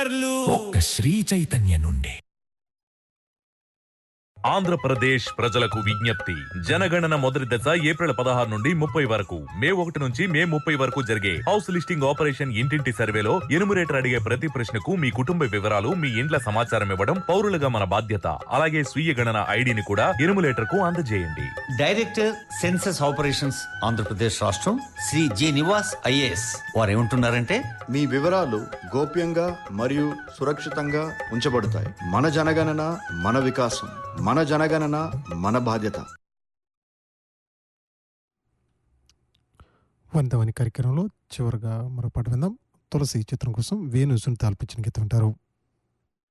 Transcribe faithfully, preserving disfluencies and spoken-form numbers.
లీటర్లు ఒక్క శ్రీ చైతన్య నుండి. ఆంధ్రప్రదేశ్ ప్రజలకు విజ్ఞప్తి. జనగణన మొదటి దశ ఏప్రిల్ పదహారు నుండి ముప్పై వరకు, మే ఒకటి నుంచి మే ముప్పై వరకు జరిగే హౌస్ లిస్టింగ్ ఆపరేషన్ ఇంటింటి సర్వేలో ఎనుమరేటర్ అడిగే ప్రతి ప్రశ్నకు మీ కుటుంబ వివరాలు, మీ ఇండ్ల సమాచారం ఇవ్వడం పౌరులుగా మన బాధ్యత. అలాగే స్వీయ గణన ఐడిని కూడా ఎనుమరేటర్ కు అందజేయండి. డైరెక్టర్ సెన్సస్ ఆపరేషన్స్ ఆంధ్రప్రదేశ్ రాష్ట్రం శ్రీ జి నివాస్ ఐఏఎస్ వారు ఏమంటున్నారంటే, మీ వివరాలు గోప్యంగా మరియు సురక్షితంగా ఉంచబడతాయి. మన జనగణన మన వికాసం, మన జనగణన మన బాధ్యత. వందవని కార్యక్రమంలో చివరిగా మరో పాట విందాం. తులసి చిత్రం కోసం వేణు సునీత ఆలపించిన గీతం వింటారు.